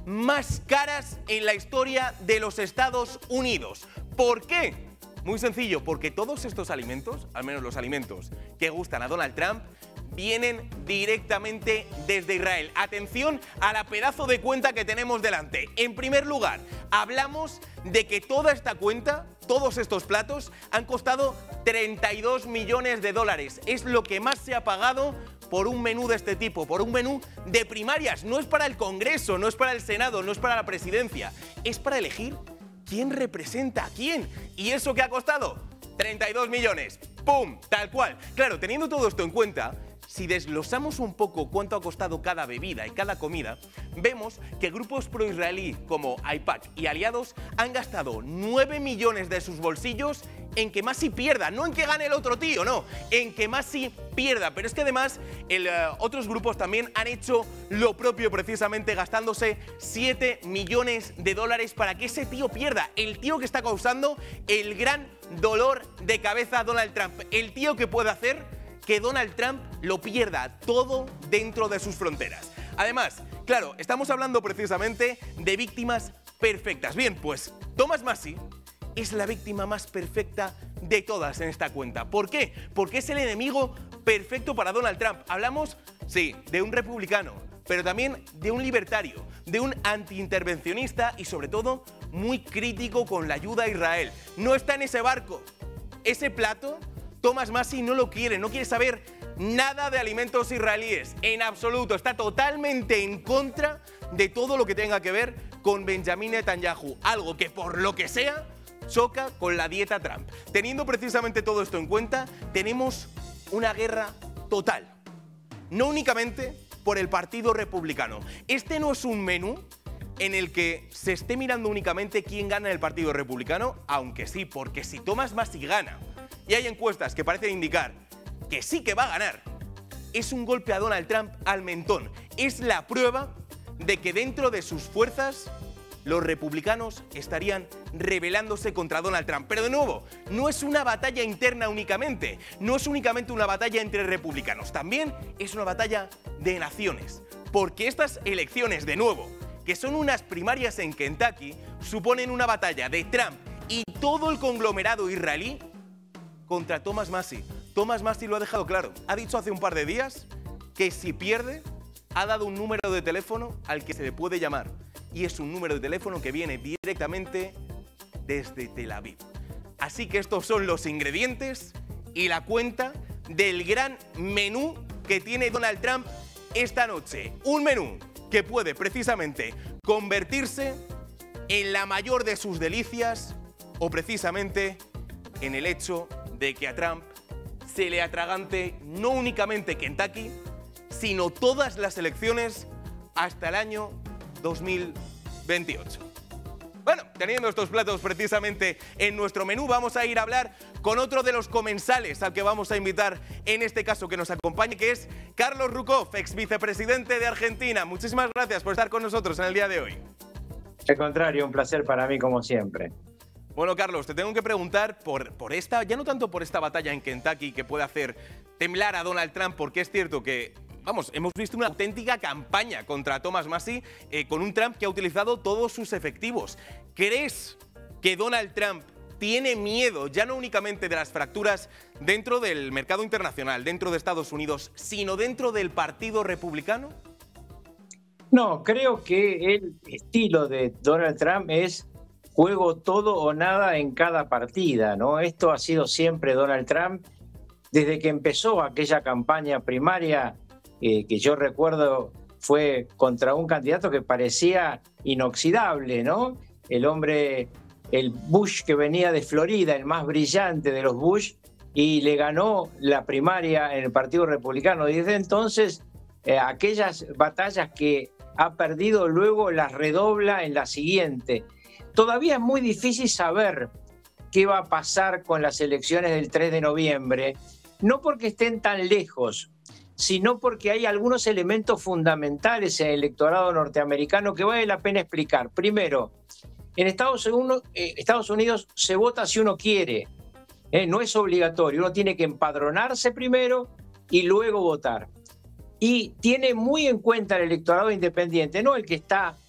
más caras en la historia de los Estados Unidos. ¿Por qué? Muy sencillo, porque todos estos alimentos, al menos los alimentos que gustan a Donald Trump, vienen directamente desde Israel. Atención a la pedazo de cuenta que tenemos delante. En primer lugar, hablamos de que toda esta cuenta, todos estos platos, han costado 32 millones de dólares. Es lo que más se ha pagado por un menú de este tipo, por un menú de primarias. No es para el Congreso, no es para el Senado, no es para la presidencia. Es para elegir quién representa a quién. ¿Y eso qué ha costado? 32 millones. ¡Pum! Tal cual. Claro, teniendo todo esto en cuenta, si desglosamos un poco cuánto ha costado cada bebida y cada comida, vemos que grupos pro-israelí como AIPAC y aliados han gastado 9 millones de sus bolsillos en que Massi pierda, no en que gane el otro tío, no, en que Massi pierda. Pero es que además otros grupos también han hecho lo propio, precisamente gastándose 7 millones de dólares para que ese tío pierda, el tío que está causando el gran dolor de cabeza a Donald Trump, el tío que puede hacer que Donald Trump lo pierda todo dentro de sus fronteras. Además, claro, estamos hablando precisamente de víctimas perfectas. Bien, pues Thomas Massie es la víctima más perfecta de todas en esta cuenta. ¿Por qué? Porque es el enemigo perfecto para Donald Trump. Hablamos, sí, de un republicano, pero también de un libertario, de un antiintervencionista y sobre todo muy crítico con la ayuda a Israel. No está en ese barco. Ese plato Thomas Massie no lo quiere, no quiere saber nada de alimentos israelíes, en absoluto. Está totalmente en contra de todo lo que tenga que ver con Benjamin Netanyahu, algo que por lo que sea choca con la dieta Trump. Teniendo precisamente todo esto en cuenta, tenemos una guerra total, no únicamente por el Partido Republicano. Este no es un menú en el que se esté mirando únicamente quién gana en el Partido Republicano, aunque sí, porque si Thomas Massie gana, y hay encuestas que parecen indicar que sí que va a ganar, es un golpe a Donald Trump al mentón. Es la prueba de que dentro de sus fuerzas los republicanos estarían rebelándose contra Donald Trump. Pero de nuevo, no es una batalla interna únicamente, no es únicamente una batalla entre republicanos, también es una batalla de naciones. Porque estas elecciones, de nuevo, que son unas primarias en Kentucky, suponen una batalla de Trump y todo el conglomerado israelí contra Thomas Massie. Thomas Massie lo ha dejado claro. Ha dicho hace un par de días que si pierde, ha dado un número de teléfono al que se le puede llamar. Y es un número de teléfono que viene directamente desde Tel Aviv. Así que estos son los ingredientes y la cuenta del gran menú que tiene Donald Trump esta noche. Un menú que puede precisamente convertirse en la mayor de sus delicias o precisamente en el hecho de que a Trump se le atragante no únicamente Kentucky, sino todas las elecciones hasta el año 2028. Bueno, teniendo estos platos precisamente en nuestro menú, vamos a ir a hablar con otro de los comensales al que vamos a invitar en este caso que nos acompañe, que es Carlos Rukov, ex vicepresidente de Argentina. Muchísimas gracias por estar con nosotros en el día de hoy. Al contrario, un placer para mí como siempre. Bueno, Carlos, te tengo que preguntar por esta, ya no tanto por esta batalla en Kentucky que puede hacer temblar a Donald Trump, porque es cierto que, vamos, hemos visto una auténtica campaña contra Thomas Massie con un Trump que ha utilizado todos sus efectivos. ¿Crees que Donald Trump tiene miedo ya no únicamente de las fracturas dentro del mercado internacional, dentro de Estados Unidos, sino dentro del Partido Republicano? No, creo que el estilo de Donald Trump es juego todo o nada en cada partida, ¿no? Esto ha sido siempre Donald Trump desde que empezó aquella campaña primaria que yo recuerdo fue contra un candidato que parecía inoxidable, ¿no? El hombre, el Bush que venía de Florida, el más brillante de los Bush, y le ganó la primaria en el Partido Republicano. Y desde entonces, aquellas batallas que ha perdido luego las redobla en la siguiente. Todavía es muy difícil saber qué va a pasar con las elecciones del 3 de noviembre, no porque estén tan lejos, sino porque hay algunos elementos fundamentales en el electorado norteamericano que vale la pena explicar. Primero, en Estados Unidos se vota si uno quiere, no es obligatorio, uno tiene que empadronarse primero y luego votar. Y tiene muy en cuenta el electorado independiente, no el que está